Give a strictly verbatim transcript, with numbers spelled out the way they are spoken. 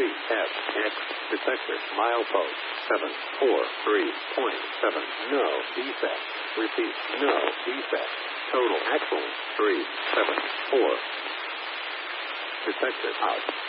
F X. Detector. Milepost seven four three point seven. No defect. Repeat. No defect. Total excellent. three seven four. Detector out.